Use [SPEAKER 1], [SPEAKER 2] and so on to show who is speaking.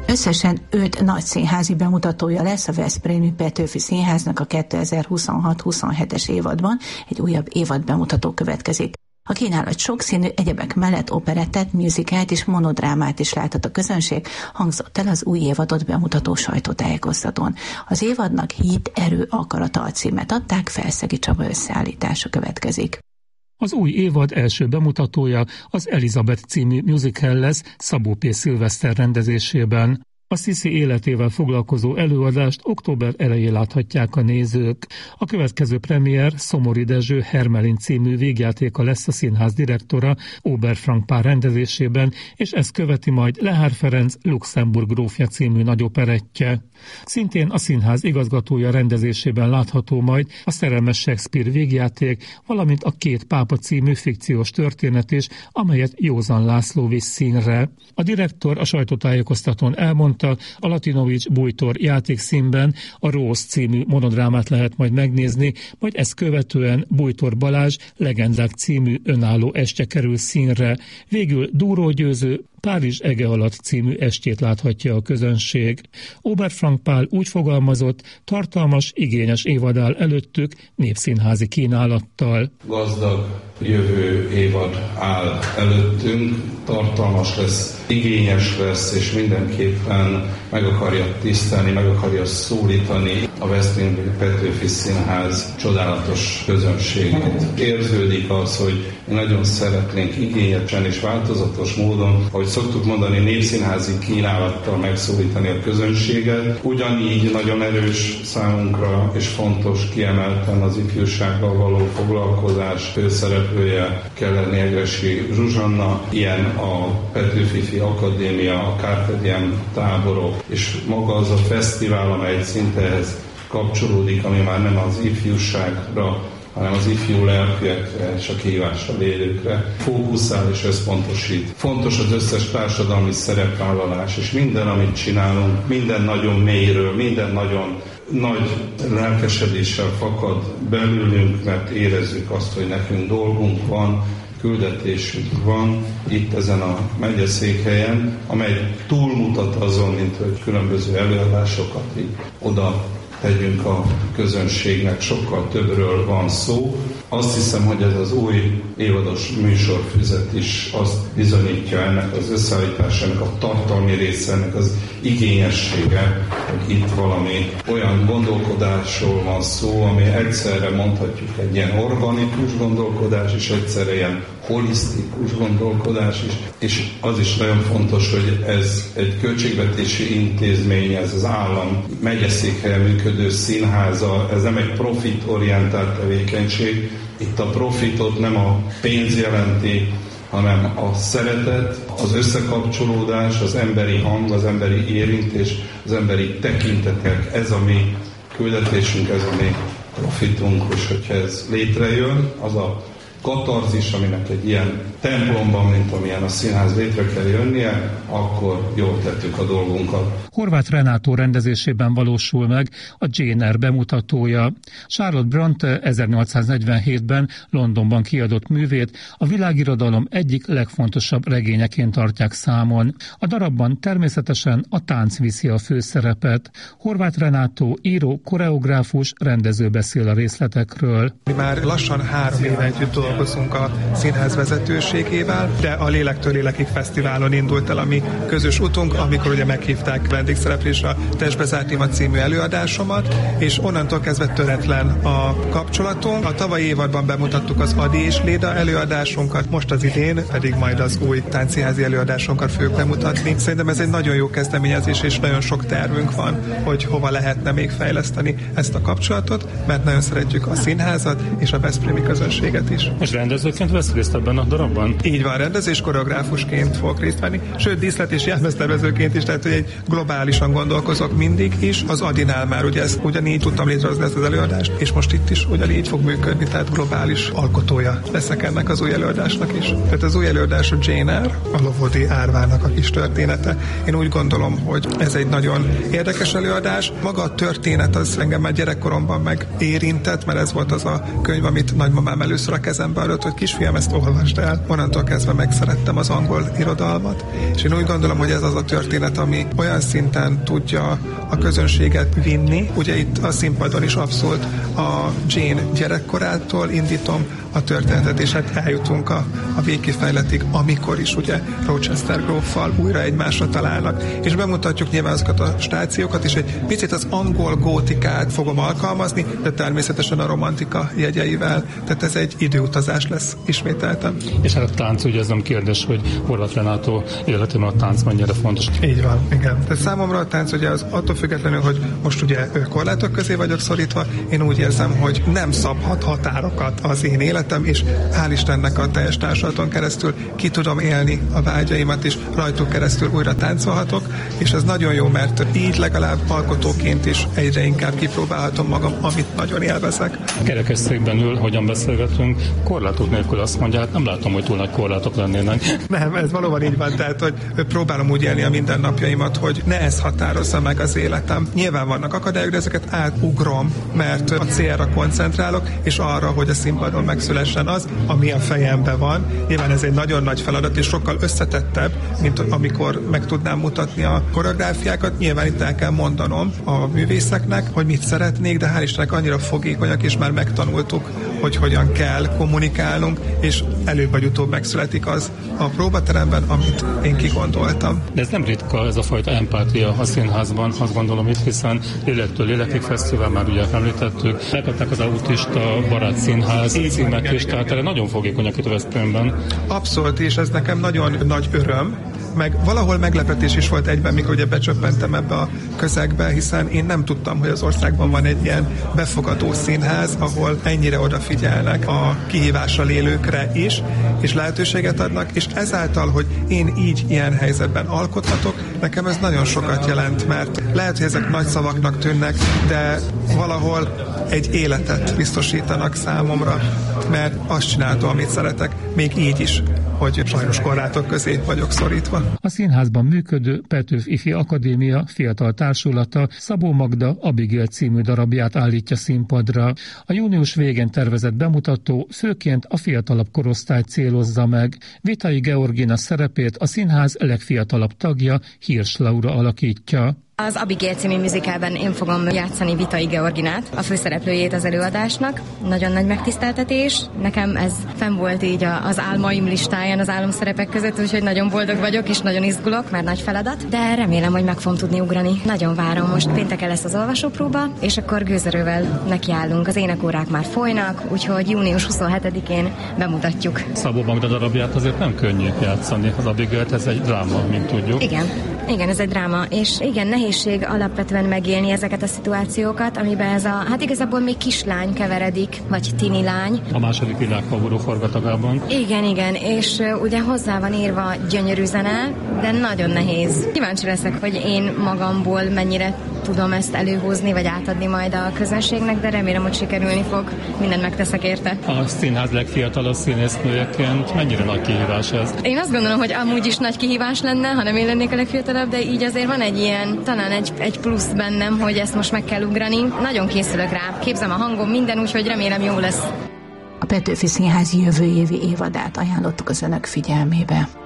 [SPEAKER 1] Összesen 5 nagy színházi bemutatója lesz a Veszprémi Petőfi Színháznak a 2026-27-es évadban, egy újabb évad bemutató következik. A kínálat sokszínű, egyebek mellett operettet, musicalt és monodrámát is láthat a közönség, hangzott el az új évadot bemutató sajtótájékoztatón. Az évadnak Hit, erő, akarata a címet adták, Felszegi Csaba összeállítása következik.
[SPEAKER 2] Az új évad első bemutatója az Elizabeth című musical lesz Szabó P. Szilveszter rendezésében. A Sziszi életével foglalkozó előadást október elején láthatják a nézők. A következő premier Szomori Dezső Hermelin című végjátéka lesz a színház direktora Oberfrank Pál rendezésében, és ezt követi majd Lehár Ferenc Luxemburg grófja című nagyoperettje. Szintén a színház igazgatója rendezésében látható majd a Szerelmes Shakespeare végjáték, valamint a Két pápa című fikciós történet is, amelyet Józan László visz színre. A direktor a sajtótájékoztatón elmondta, a Latinovics Bújtor játékszínben a Rose című monodrámát lehet majd megnézni, majd ezt követően Bújtor Balázs Legendák című önálló estje kerül színre. Végül Dúró Győző Párizs ege alatt című estjét láthatja a közönség. Oberfrank Pál úgy fogalmazott, tartalmas, igényes évad áll előttük népszínházi kínálattal.
[SPEAKER 3] Gazdag jövő évad áll előttünk, tartalmas lesz, igényes lesz, és mindenképpen meg akarja tisztelni, meg akarja szólítani a Veszprémi Petőfi Színház csodálatos közönségét. Érződik az, hogy nagyon szeretnénk igényesen és változatos módon, ahogy szoktuk mondani, népszínházi kínálattal megszólítani a közönséget. Ugyanígy nagyon erős számunkra és fontos kiemelten az ifjúsággal való foglalkozás főszereplője Kellerné Egressy Zsuzsanna, ilyen a Petőfi Akadémia, a Carpe Diem táborok, és maga az a fesztivál, amely szinte ehhez kapcsolódik, ami már nem az ifjúságra, hanem az ifjú lelkűekre és a kihívással élőkre fókuszál és összpontosít. Fontos az összes társadalmi szerepvállalás, és minden, amit csinálunk, minden nagyon mélyről, minden nagyon nagy lelkesedéssel fakad belőlünk, mert érezzük azt, hogy nekünk dolgunk van, küldetésünk van itt ezen a megyeszékhelyen, amely túlmutat azon, mint hogy különböző előadásokat így oda tegyünk a közönségnek, sokkal többről van szó. Azt hiszem, hogy ez az új évados műsorfüzet is azt bizonyítja, ennek az összeállításának a tartalmi része, ennek az igényessége, hogy itt valami olyan gondolkodásról van szó, ami egyszerre mondhatjuk egy ilyen organikus gondolkodás, és egyszerre ilyen holisztikus gondolkodás is, és az is nagyon fontos, hogy ez egy költségvetési intézmény, ez az állam megyeszékhelyen működő színháza, ez nem egy profitorientált tevékenység. Itt a profitot nem a pénz jelenti, hanem a szeretet, az összekapcsolódás, az emberi hang, az emberi érintés, az emberi tekintetek, ez a mi küldetésünk, ez a mi profitunk, és hogyha ez létrejön, az a katarzis, aminek egy ilyen templomban, mint amilyen a színház létre kell jönnie, akkor jól tettük a dolgunkat.
[SPEAKER 2] Horváth Renátó rendezésében valósul meg a Jane Eyre bemutatója. Charlotte Bronte 1847-ben Londonban kiadott művét a világirodalom egyik legfontosabb regényeként tartják számon. A darabban természetesen a tánc viszi a főszerepet. Horváth Renátó író, koreográfus, rendező beszél a részletekről.
[SPEAKER 4] Mi már lassan 3 éve együtt dolgozunk a színház vezetőségével, de a Lélektől Lélekig Fesztiválon indult el a mi közös utunk, amikor ugye meghívták vendégszereplésre a Testbe zárt ima című előadásomat, és onnantól kezdve töretlen a kapcsolatunk. A tavalyi évadban bemutattuk az Adi és Léda előadásunkat, most az idén pedig majd az új táncszínházi előadásunkat fogjuk bemutatni. Szerintem ez egy nagyon jó kezdeményezés, és nagyon sok tervünk van, hogy hova lehetne még fejleszteni ezt a kapcsolatot, mert nagyon szeretjük a színházat és a veszprémi közönséget is.
[SPEAKER 2] És rendezőként vesz részt ebben a darabban?
[SPEAKER 4] Így van, rendezés koreográfusként fogok részt venni, sőt díszlet és jelmeztervezőként is, tehát hogy egy globálisan gondolkozok mindig is. Az Adinál már ugye ezt ugyanígy tudtam létrehozni ezt az előadást, és most itt is ugyanígy fog működni, tehát globális alkotója leszek ennek az új előadásnak is. Tehát az új előadás a Jane Eyre, a Lovodi árvának a kis története. Én úgy gondolom, hogy ez egy nagyon érdekes előadás. Maga a történet az engem már gyerekkoromban meg érintett, mert ez volt az a könyv, amit nagymamám először a kezembe adott, hogy kisfiam, ezt olvasd el. onnantól kezdve megszerettem az angol irodalmat, és én úgy gondolom, hogy ez az a történet, ami olyan szinten tudja a közönséget vinni. Ugye itt a színpadon is abszolút a Jane gyerekkorától indítom a történetet, és hát eljutunk a végkifejletig, amikor is ugye Rochester gróffal újra egymásra találnak, és bemutatjuk nyilván azokat a stációkat, és egy picit az angol gótikát fogom alkalmazni, de természetesen a romantika jegyeivel, tehát ez egy időutazás lesz ismételten.
[SPEAKER 2] És hát a tánc, ugye ez nem kérdés, hogy Horváth Renátó életében a tánc mennyire fontos.
[SPEAKER 4] Így van, igen. Tehát számomra a tánc ugye az attól függetlenül, hogy most ugye korlátok közé vagyok szorítva, én úgy érzem, hogy nem szabhat határokat az én életem, és hál' Istennek a teljes társulaton keresztül ki tudom élni a vágyaimat, és rajtuk keresztül újra táncolhatok, és ez nagyon jó, mert így legalább alkotóként is egyre inkább kipróbálhatom magam, amit nagyon élvezek.
[SPEAKER 2] A kerekesszékben ül, hogyan beszélgetünk, korlátok nélkül azt mondja, hát nem látom, hogy túl nagy korlátok lennének.
[SPEAKER 4] Nem, ez valóban így van, tehát hogy próbálom úgy élni a mindennapjaimat, hogy ne ez határozza meg az életem. Nyilván vannak akadályok, de ezeket átugrom, mert a célra koncentrálok, és arra, hogy a színpadon megszülessen az, ami a fejemben van. Nyilván ez egy nagyon nagy feladat, és sokkal összetettebb, mint amikor meg tudnám mutatni a koreográfiákat. Nyilván itt el kell mondanom a művészeknek, hogy mit szeretnék, de hál' Istennek annyira fogékonyak, és már megtanultuk, hogy hogyan kell kommunikálnunk, és előbb vagy utóbb megszületik az a próbateremben, amit én kigondoltam.
[SPEAKER 2] De ez nem ritka, ez a fajta empátia a színházban, azt gondolom itt, hiszen Lélektől Lélekig Fesztivál, már ugye említettük, megkapták az Autista Barát Színház címet, és tehát erre nagyon fogékonyak itt a Veszprémben.
[SPEAKER 4] Abszolút, és ez nekem nagyon nagy öröm, meg valahol meglepetés is volt egyben, mikor ugye becsöppentem ebbe a közegbe, hiszen én nem tudtam, hogy az országban van egy ilyen befogadó színház, ahol ennyire odafigyelnek a kihívással élőkre is, és lehetőséget adnak, és ezáltal, hogy én így ilyen helyzetben alkothatok, nekem ez nagyon sokat jelent, mert lehet, hogy ezek nagy szavaknak tűnnek, de valahol egy életet biztosítanak számomra, mert azt csináltam, amit szeretek, még így is, hogy sajnos korlátok közé vagyok szorítva.
[SPEAKER 2] A színházban működő Petőfi Ifi Akadémia fiatal társulata Szabó Magda Abigail című darabját állítja színpadra. A június végén tervezett bemutató főként a fiatalabb korosztályt célozza meg. Vitai Georgina szerepét a színház legfiatalabb tagja, Hirsch Laura alakítja.
[SPEAKER 5] Az Abigail című musicalben én fogom játszani Vitai Georginát, a főszereplőjét az előadásnak. Nagyon nagy megtiszteltetés. Nekem ez fenn volt így az álmaim listáján, az álomszerepek között, úgyhogy nagyon boldog vagyok, és nagyon izgulok, mert nagy feladat, de remélem, hogy meg fogom tudni ugrani. Nagyon várom, most pénteken lesz az olvasópróba, és akkor gőzerővel nekiállunk. Az énekórák már folynak, úgyhogy június 27-én bemutatjuk.
[SPEAKER 2] Szabó Magda darabját azért nem könnyű játszani, az Abigailt, ez egy dráma, mint tudjuk.
[SPEAKER 5] Igen, ez egy dráma, és igen, nehézség alapvetően megélni ezeket a szituációkat, amiben ez hát igazából még kislány keveredik, vagy tini lány.
[SPEAKER 2] A második világháború forgatagában.
[SPEAKER 5] Igen, és ugye hozzá van írva gyönyörű zene, de nagyon nehéz. Kíváncsi leszek, hogy én magamból mennyire tudom ezt előhozni, vagy átadni majd a közönségnek, de remélem, hogy sikerülni fog. Mindent megteszek érte.
[SPEAKER 2] A színház legfiatalabb színésznőjeként mennyire nagy kihívás ez?
[SPEAKER 5] Én azt gondolom, hogy amúgy is nagy kihívás lenne, ha nem én lennék a legfiatalabb, de így azért van egy ilyen, talán egy plusz bennem, hogy ezt most meg kell ugrani. Nagyon készülök rá. Képzem a hangom, minden, úgyhogy remélem jó lesz.
[SPEAKER 1] A Petőfi Színház jövő évi évadát ajánlottuk az önök figyelmébe.